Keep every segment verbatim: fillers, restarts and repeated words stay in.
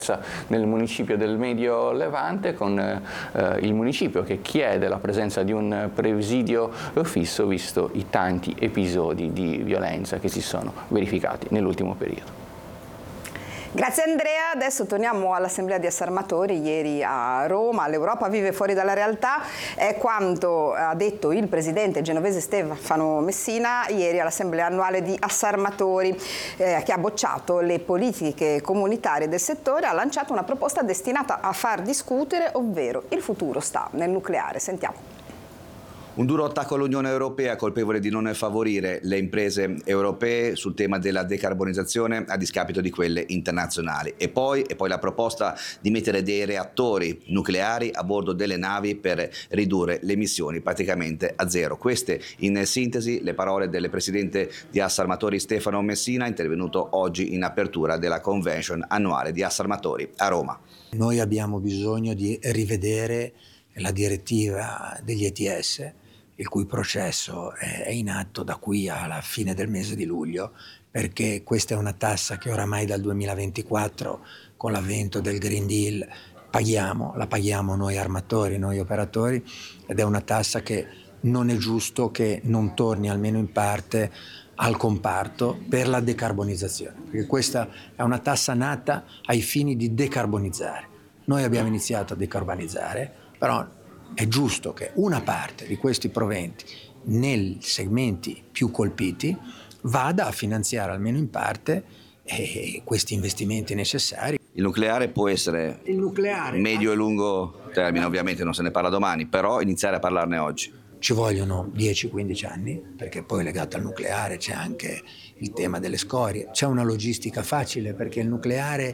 nel municipio del Medio Levante, con eh, il municipio che chiede la presenza di un presidio fisso visto i tanti episodi di violenza che si sono verificati nell'ultimo periodo. Grazie Andrea, adesso torniamo all'Assemblea di Assarmatori. Ieri a Roma, l'Europa vive fuori dalla realtà, è quanto ha detto il presidente genovese Stefano Messina ieri all'Assemblea annuale di Assarmatori, eh, che ha bocciato le politiche comunitarie del settore, ha lanciato una proposta destinata a far discutere, ovvero il futuro sta nel nucleare. Sentiamo. Un duro attacco all'Unione Europea, colpevole di non favorire le imprese europee sul tema della decarbonizzazione a discapito di quelle internazionali. E poi, e poi la proposta di mettere dei reattori nucleari a bordo delle navi per ridurre le emissioni praticamente a zero. Queste, in sintesi, le parole del presidente di Assarmatori Stefano Messina, intervenuto oggi in apertura della convention annuale di Assarmatori a Roma. Noi abbiamo bisogno di rivedere la direttiva degli E T S, il cui processo è in atto da qui alla fine del mese di luglio, perché questa è una tassa che oramai dal duemilaventiquattro, con l'avvento del Green Deal, paghiamo, la paghiamo noi armatori, noi operatori, ed è una tassa che non è giusto che non torni almeno in parte al comparto per la decarbonizzazione, perché questa è una tassa nata ai fini di decarbonizzare. Noi abbiamo iniziato a decarbonizzare, però è giusto che una parte di questi proventi nei segmenti più colpiti vada a finanziare almeno in parte eh, questi investimenti necessari. Il nucleare può essere Il nucleare, medio e lungo termine, ovviamente non se ne parla domani, però iniziare a parlarne oggi. Ci vogliono dieci quindici anni, perché poi legato al nucleare c'è anche il tema delle scorie. C'è una logistica facile, perché il nucleare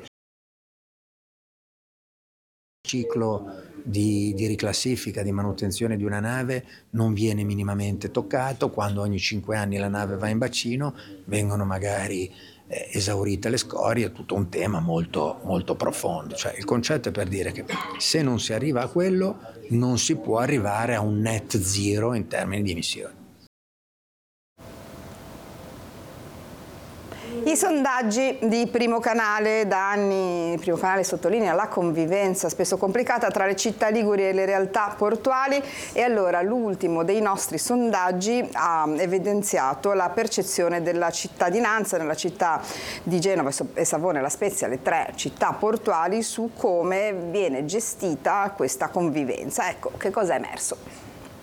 ciclo di, di riclassifica, di manutenzione di una nave non viene minimamente toccato. Quando ogni cinque anni la nave va in bacino vengono magari eh, esaurite le scorie, è tutto un tema molto, molto profondo. Cioè, il concetto è per dire che se non si arriva a quello non si può arrivare a un net zero in termini di emissioni. I sondaggi di Primo Canale, da anni Primo Canale sottolinea la convivenza spesso complicata tra le città liguri e le realtà portuali, e allora l'ultimo dei nostri sondaggi ha evidenziato la percezione della cittadinanza nella città di Genova e Savona e La Spezia, le tre città portuali, su come viene gestita questa convivenza. Ecco, che cosa è emerso?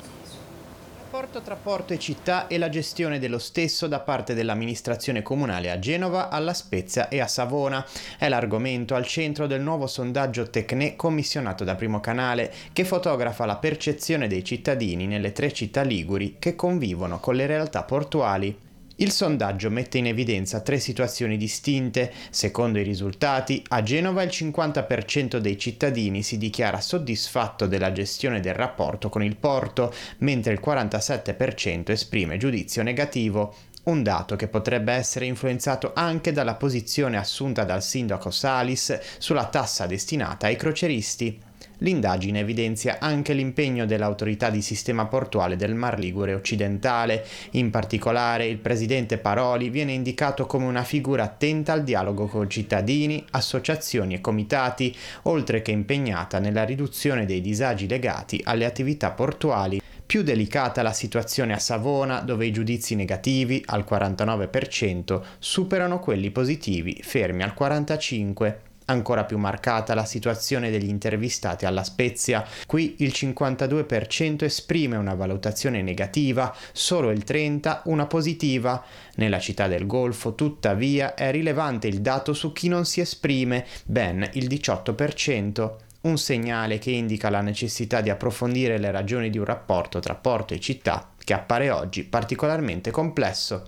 Il rapporto tra porto e città e la gestione dello stesso da parte dell'amministrazione comunale a Genova, alla Spezia e a Savona è l'argomento al centro del nuovo sondaggio Tecne commissionato da Primo Canale, che fotografa la percezione dei cittadini nelle tre città liguri che convivono con le realtà portuali. Il sondaggio mette in evidenza tre situazioni distinte. Secondo i risultati, a Genova il cinquanta per cento dei cittadini si dichiara soddisfatto della gestione del rapporto con il porto, mentre il quarantasette per cento esprime giudizio negativo. Un dato che potrebbe essere influenzato anche dalla posizione assunta dal sindaco Salis sulla tassa destinata ai crocieristi. L'indagine evidenzia anche l'impegno dell'autorità di sistema portuale del Mar Ligure occidentale. In particolare, il presidente Paroli viene indicato come una figura attenta al dialogo con cittadini, associazioni e comitati, oltre che impegnata nella riduzione dei disagi legati alle attività portuali. Più delicata la situazione a Savona, dove i giudizi negativi, al quarantanove per cento, superano quelli positivi, fermi al quarantacinque per cento. Ancora più marcata la situazione degli intervistati alla Spezia. Qui il cinquantadue per cento esprime una valutazione negativa, solo il trenta per cento una positiva. Nella città del Golfo, tuttavia, è rilevante il dato su chi non si esprime, ben il diciotto per cento. Un segnale che indica la necessità di approfondire le ragioni di un rapporto tra porto e città che appare oggi particolarmente complesso.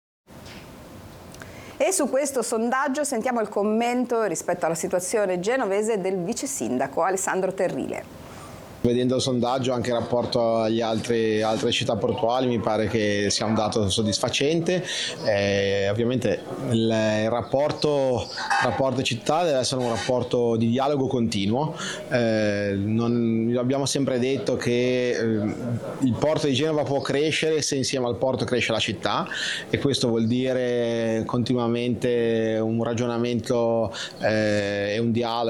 E su questo sondaggio sentiamo il commento rispetto alla situazione genovese del vice sindaco Alessandro Terrile. Vedendo il sondaggio, anche in rapporto agli altri altre città portuali, mi pare che sia un dato soddisfacente. Eh, ovviamente il, il rapporto, rapporto città deve essere un rapporto di dialogo continuo. Eh, non, abbiamo sempre detto che eh, il porto di Genova può crescere se insieme al porto cresce la città, e questo vuol dire continuamente un ragionamento eh, e un dialogo